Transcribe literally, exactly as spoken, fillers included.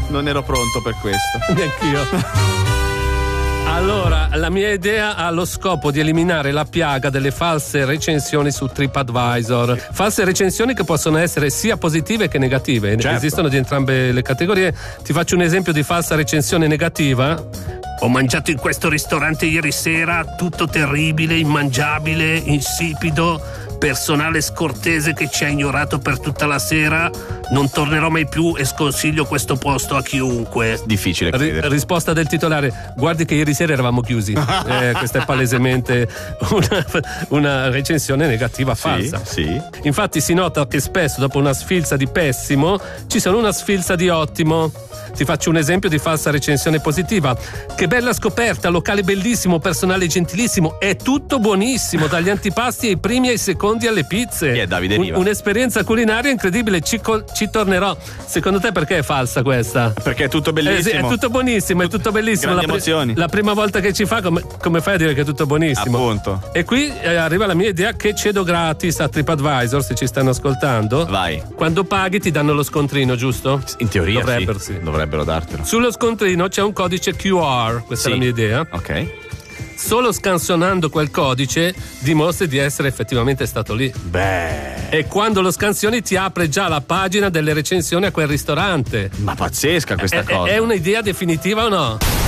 non ero pronto per questo. Neanch'io. Allora, la mia idea ha lo scopo di eliminare la piaga delle false recensioni su TripAdvisor. False recensioni che possono essere sia positive che negative. Certo. Esistono di entrambe le categorie. Ti faccio un esempio di falsa recensione negativa. Ho mangiato in questo ristorante ieri sera, tutto terribile, immangiabile, insipido, personale scortese che ci ha ignorato per tutta la sera. Non tornerò mai più e sconsiglio questo posto a chiunque. Difficile credere. Ri- risposta del titolare: guardi che ieri sera eravamo chiusi. Eh, questa è palesemente una, una recensione negativa falsa. Sì, sì. Infatti si nota che spesso dopo una sfilza di pessimo ci sono una sfilza di ottimo. Ti faccio un esempio di falsa recensione positiva. Che bella scoperta, locale bellissimo, personale gentilissimo, è tutto buonissimo, dagli antipasti ai primi ai secondi alle pizze. Chi è Davide Un- Riva? un'esperienza culinaria incredibile, ci, col- ci tornerò. Secondo te perché è falsa questa? Perché è tutto bellissimo. Eh sì, è tutto buonissimo, è tutto bellissimo. Grandi La, pri- emozioni. la prima volta che ci fa, come, come fai a dire che è tutto buonissimo? Appunto. E qui eh, arriva la mia idea che cedo gratis a TripAdvisor, se ci stanno ascoltando. Vai. Quando paghi ti danno lo scontrino, giusto? In teoria Dovrebbero, sì. sì. Dovrebbero dartelo. Sullo scontrino c'è un codice Q R, questa Sì. è la mia idea. Ok. Solo scansionando quel codice dimostri di essere effettivamente stato lì. Beh. E quando lo scansioni ti apre già la pagina delle recensioni a quel ristorante. Ma pazzesca questa È, cosa. è un'idea definitiva o no?